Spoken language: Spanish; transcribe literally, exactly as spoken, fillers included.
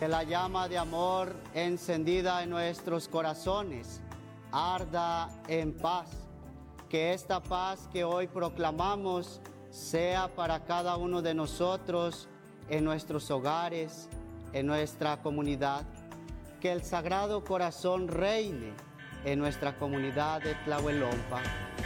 Que la llama de amor encendida en nuestros corazones arda en paz. Que esta paz que hoy proclamamos sea para cada uno de nosotros en nuestros hogares, en nuestra comunidad. Que el Sagrado Corazón reine en nuestra comunidad de Tlahuelompa.